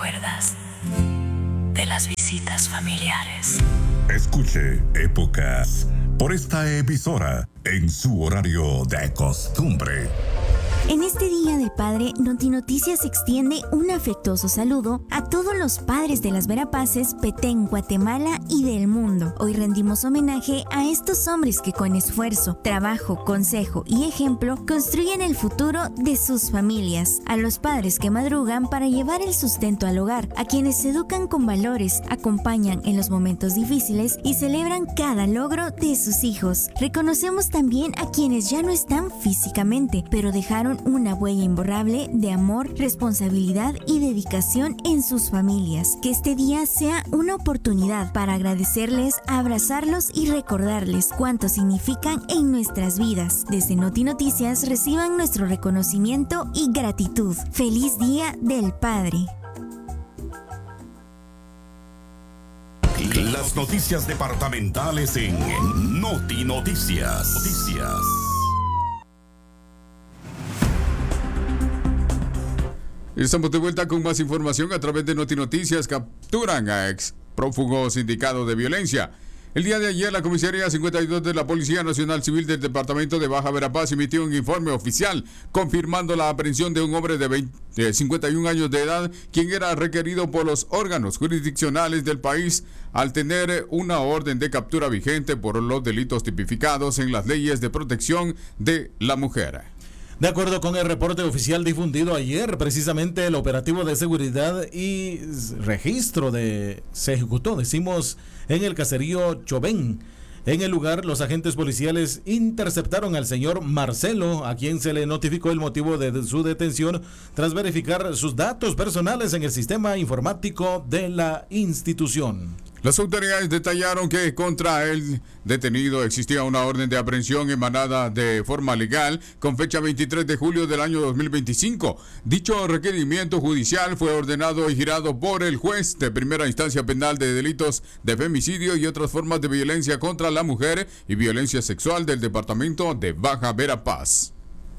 acuerdas de las visitas familiares. Escuche Épocas por esta emisora en su horario de costumbre. En este Día del Padre, Notinoticias extiende un afectuoso saludo a todos los padres de las Verapaces, Petén, Guatemala y del mundo. Hoy rendimos homenaje a estos hombres que con esfuerzo, trabajo, consejo y ejemplo construyen el futuro de sus familias. A los padres que madrugan para llevar el sustento al hogar, a quienes se educan con valores, acompañan en los momentos difíciles y celebran cada logro de sus hijos. Reconocemos también a quienes ya no están físicamente, pero dejaron una huella imborrable de amor, responsabilidad y dedicación en sus familias. Que este día sea una oportunidad para agradecerles, abrazarlos y recordarles cuánto significan en nuestras vidas. Desde Notinoticias reciban nuestro reconocimiento y gratitud. ¡Feliz Día del Padre! Las noticias departamentales en Notinoticias. Estamos de vuelta con más información a través de Notinoticias. Capturan a ex prófugo sindicado de violencia. El día de ayer, la Comisaría 52 de la Policía Nacional Civil del Departamento de Baja Verapaz emitió un informe oficial confirmando la aprehensión de un hombre de 51 años de edad, quien era requerido por los órganos jurisdiccionales del país al tener una orden de captura vigente por los delitos tipificados en las leyes de protección de la mujer. De acuerdo con el reporte oficial difundido ayer, precisamente el operativo de seguridad y registro se ejecutó, en el caserío Chovén. En el lugar, los agentes policiales interceptaron al señor Marcelo, a quien se le notificó el motivo de su detención tras verificar sus datos personales en el sistema informático de la institución. Las autoridades detallaron que contra el detenido existía una orden de aprehensión emanada de forma legal con fecha 23 de julio del año 2025. Dicho requerimiento judicial fue ordenado y girado por el juez de primera instancia penal de delitos de femicidio y otras formas de violencia contra la mujer y violencia sexual del departamento de Baja Verapaz.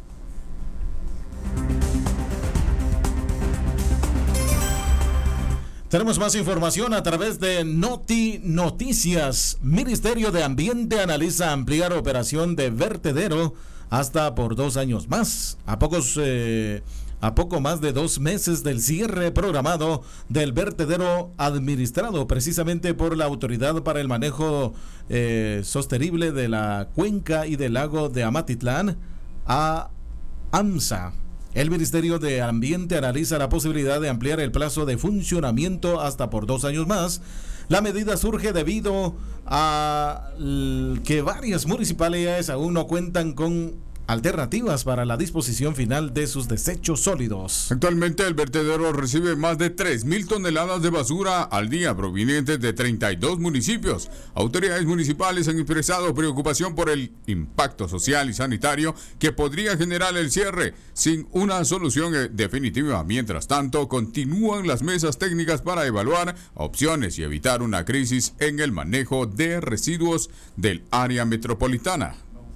Tenemos más información a través de Notinoticias. Ministerio de Ambiente analiza ampliar operación de vertedero hasta por 2 años más. A poco más de 2 meses del cierre programado del vertedero administrado precisamente por la Autoridad para el Manejo Sostenible de la Cuenca y del Lago de Amatitlán, AMSA. El Ministerio de Ambiente analiza la posibilidad de ampliar el plazo de funcionamiento hasta por 2 años más. La medida surge debido a que varias municipalidades aún no cuentan con alternativas para la disposición final de sus desechos sólidos. Actualmente el vertedero recibe más de 3,000 toneladas de basura al día provenientes de 32 municipios. Autoridades municipales han expresado preocupación por el impacto social y sanitario que podría generar el cierre sin una solución definitiva. Mientras tanto, continúan las mesas técnicas para evaluar opciones y evitar una crisis en el manejo de residuos del área metropolitana.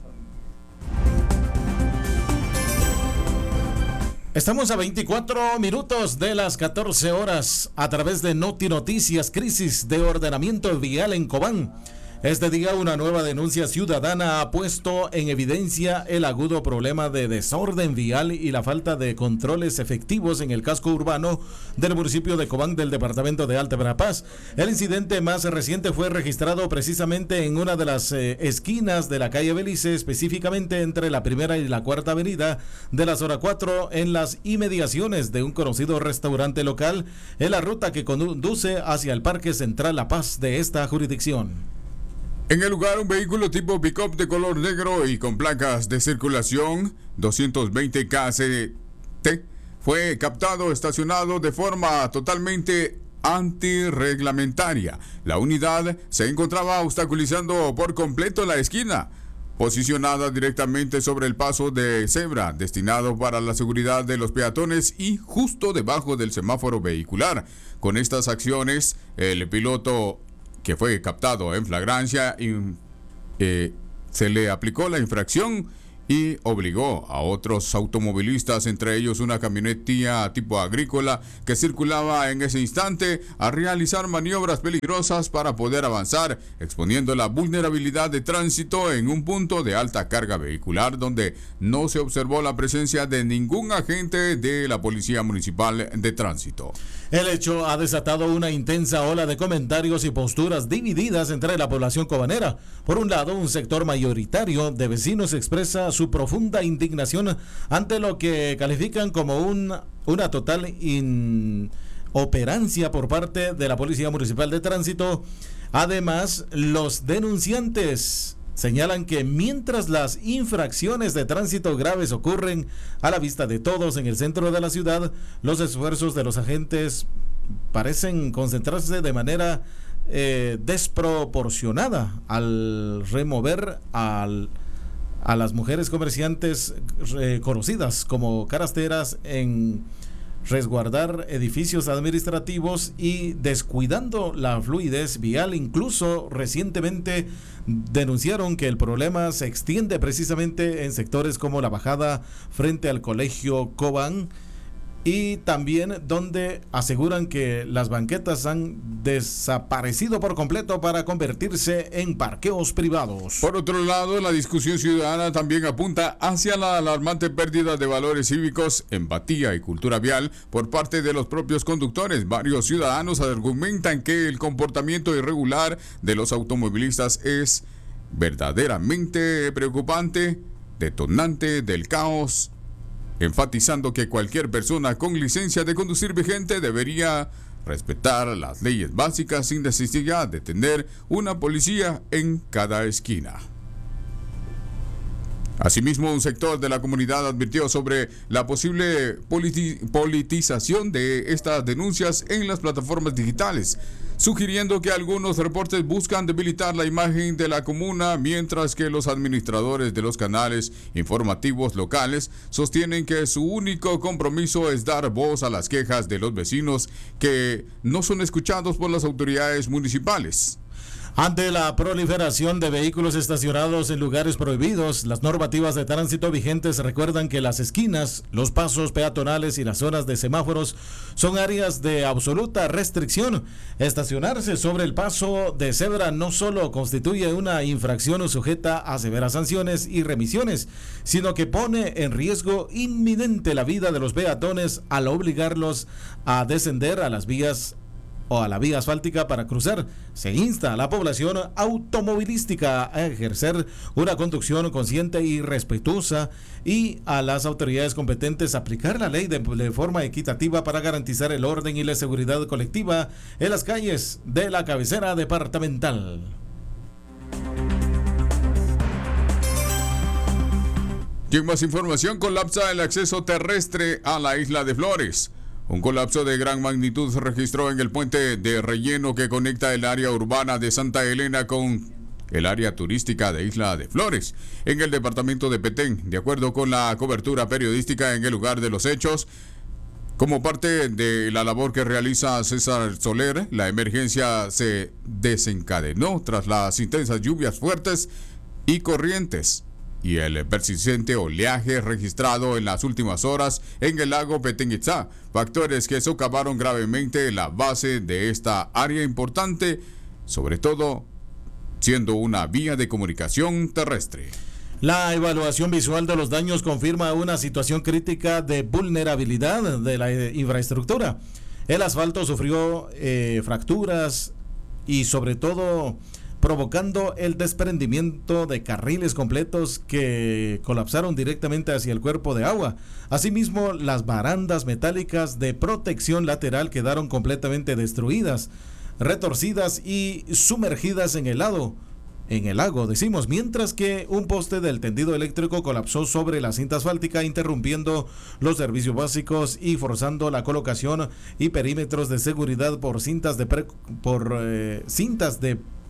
Estamos a 24 minutos de las 14 horas a través de Notinoticias. Crisis de ordenamiento vial en Cobán. Este día una nueva denuncia ciudadana ha puesto en evidencia el agudo problema de desorden vial y la falta de controles efectivos en el casco urbano del municipio de Cobán del departamento de Alta Verapaz. El incidente más reciente fue registrado precisamente en una de las esquinas de la calle Belice, específicamente entre la primera y la cuarta avenida de la zona 4 en las inmediaciones de un conocido restaurante local en la ruta que conduce hacia el Parque Central La Paz de esta jurisdicción. En el lugar, un vehículo tipo pick-up de color negro y con placas de circulación 220 KCT fue captado estacionado de forma totalmente antirreglamentaria. La unidad se encontraba obstaculizando por completo la esquina, posicionada directamente sobre el paso de cebra destinado para la seguridad de los peatones y justo debajo del semáforo vehicular. Con estas acciones, el piloto que fue captado en flagrancia, se le aplicó la infracción y obligó a otros automovilistas, entre ellos una camioneta tipo agrícola que circulaba en ese instante, a realizar maniobras peligrosas para poder avanzar, exponiendo la vulnerabilidad de tránsito en un punto de alta carga vehicular donde no se observó la presencia de ningún agente de la Policía Municipal de Tránsito. El hecho ha desatado una intensa ola de comentarios y posturas divididas entre la población cobanera. Por un lado, un sector mayoritario de vecinos expresa su profunda indignación ante lo que califican como una total inoperancia por parte de la Policía Municipal de Tránsito. Además, los denunciantes señalan que mientras las infracciones de tránsito graves ocurren a la vista de todos en el centro de la ciudad, los esfuerzos de los agentes parecen concentrarse de manera desproporcionada al remover a las mujeres comerciantes conocidas como carasteras, en resguardar edificios administrativos y descuidando la fluidez vial. Incluso recientemente denunciaron que el problema se extiende precisamente en sectores como la bajada frente al colegio Cobán, y también donde aseguran que las banquetas han desaparecido por completo para convertirse en parqueos privados. Por otro lado, la discusión ciudadana también apunta hacia la alarmante pérdida de valores cívicos, empatía y cultura vial por parte de los propios conductores. Varios ciudadanos argumentan que el comportamiento irregular de los automovilistas es verdaderamente preocupante, detonante del caos, enfatizando que cualquier persona con licencia de conducir vigente debería respetar las leyes básicas sin necesidad de tener una policía en cada esquina. Asimismo, un sector de la comunidad advirtió sobre la posible politización de estas denuncias en las plataformas digitales, sugiriendo que algunos reportes buscan debilitar la imagen de la comuna, mientras que los administradores de los canales informativos locales sostienen que su único compromiso es dar voz a las quejas de los vecinos que no son escuchados por las autoridades municipales. Ante la proliferación de vehículos estacionados en lugares prohibidos, las normativas de tránsito vigentes recuerdan que las esquinas, los pasos peatonales y las zonas de semáforos son áreas de absoluta restricción. Estacionarse sobre el paso de cebra no solo constituye una infracción sujeta a severas sanciones y remisiones, sino que pone en riesgo inminente la vida de los peatones al obligarlos a descender a las vías o a la vía asfáltica para cruzar. Se insta a la población automovilística a ejercer una conducción consciente y respetuosa, y a las autoridades competentes a aplicar la ley de forma equitativa para garantizar el orden y la seguridad colectiva en las calles de la cabecera departamental. Y en más información, colapsa el acceso terrestre a la isla de Flores. Un colapso de gran magnitud se registró en el puente de relleno que conecta el área urbana de Santa Elena con el área turística de Isla de Flores, en el departamento de Petén. De acuerdo con la cobertura periodística en el lugar de los hechos, como parte de la labor que realiza César Soler, la emergencia se desencadenó tras las intensas lluvias fuertes y corrientes y el persistente oleaje registrado en las últimas horas en el lago Petén-Itzá, factores que socavaron gravemente la base de esta área importante, sobre todo siendo una vía de comunicación terrestre. La evaluación visual de los daños confirma una situación crítica de vulnerabilidad de la infraestructura. El asfalto sufrió fracturas y sobre todo provocando el desprendimiento de carriles completos que colapsaron directamente hacia el cuerpo de agua. Asimismo, las barandas metálicas de protección lateral quedaron completamente destruidas, retorcidas y sumergidas en el lago, mientras que un poste del tendido eléctrico colapsó sobre la cinta asfáltica, interrumpiendo los servicios básicos y forzando la colocación y perímetros de seguridad por cintas de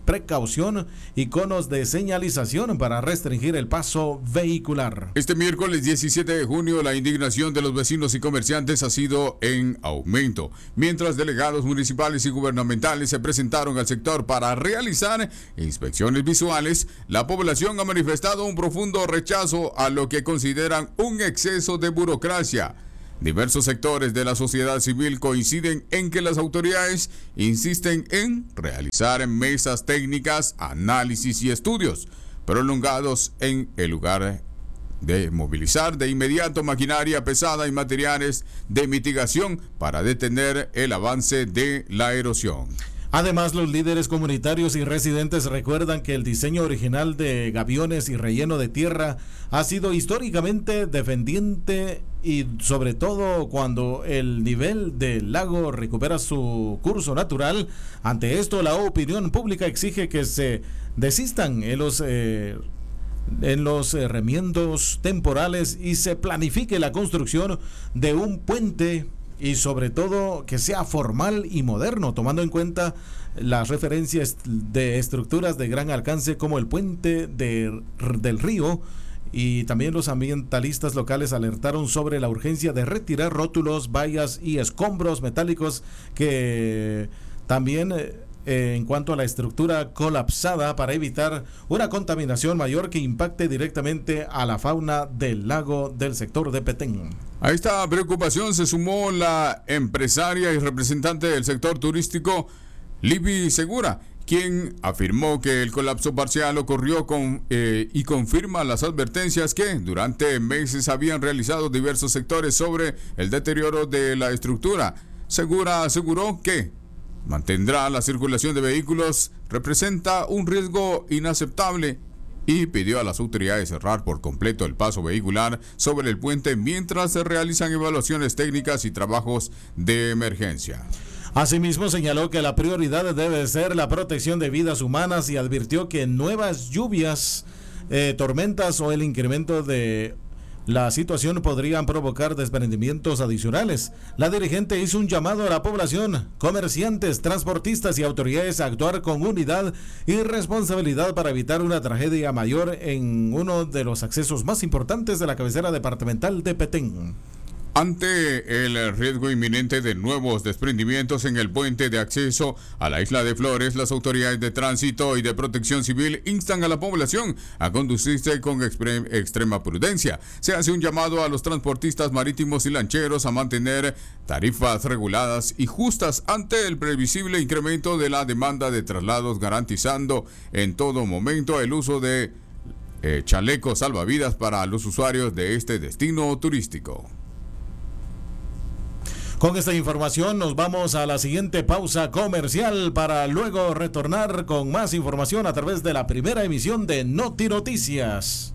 precaución y conos de señalización para restringir el paso vehicular. Este miércoles 17 de junio, la indignación de los vecinos y comerciantes ha sido en aumento, mientras delegados municipales y gubernamentales se presentaron al sector para realizar inspecciones visuales. La población ha manifestado un profundo rechazo a lo que consideran un exceso de burocracia. Diversos sectores de la sociedad civil coinciden en que las autoridades insisten en realizar mesas técnicas, análisis y estudios prolongados en el lugar de movilizar de inmediato maquinaria pesada y materiales de mitigación para detener el avance de la erosión. Además, los líderes comunitarios y residentes recuerdan que el diseño original de gaviones y relleno de tierra ha sido históricamente defendiente y sobre todo cuando el nivel del lago recupera su curso natural. Ante esto, la opinión pública exige que se desistan en los remiendos temporales y se planifique la construcción de un puente y sobre todo que sea formal y moderno, tomando en cuenta las referencias de estructuras de gran alcance como el puente del río. Y también los ambientalistas locales alertaron sobre la urgencia de retirar rótulos, vallas y escombros metálicos que también en cuanto a la estructura colapsada para evitar una contaminación mayor que impacte directamente a la fauna del lago del sector de Petén. A esta preocupación se sumó la empresaria y representante del sector turístico, Libby Segura, quien afirmó que el colapso parcial ocurrió y confirma las advertencias que durante meses habían realizado diversos sectores sobre el deterioro de la estructura. Segura aseguró que mantendrá la circulación de vehículos, representa un riesgo inaceptable y pidió a las autoridades cerrar por completo el paso vehicular sobre el puente mientras se realizan evaluaciones técnicas y trabajos de emergencia. Asimismo, señaló que la prioridad debe ser la protección de vidas humanas y advirtió que nuevas lluvias, tormentas o el incremento de la situación podrían provocar desprendimientos adicionales. La dirigente hizo un llamado a la población, comerciantes, transportistas y autoridades a actuar con unidad y responsabilidad para evitar una tragedia mayor en uno de los accesos más importantes de la cabecera departamental de Petén. Ante el riesgo inminente de nuevos desprendimientos en el puente de acceso a la isla de Flores, las autoridades de tránsito y de protección civil instan a la población a conducirse con extrema prudencia. Se hace un llamado a los transportistas marítimos y lancheros a mantener tarifas reguladas y justas ante el previsible incremento de la demanda de traslados, garantizando en todo momento el uso de chalecos salvavidas para los usuarios de este destino turístico. Con esta información nos vamos a la siguiente pausa comercial para luego retornar con más información a través de la primera emisión de Noti Noticias.